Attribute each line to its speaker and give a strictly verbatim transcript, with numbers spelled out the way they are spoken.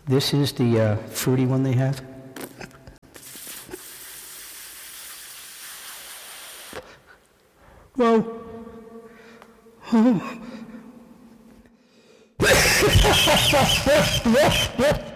Speaker 1: This is the uh, fruity one they have. Whoa. Oh.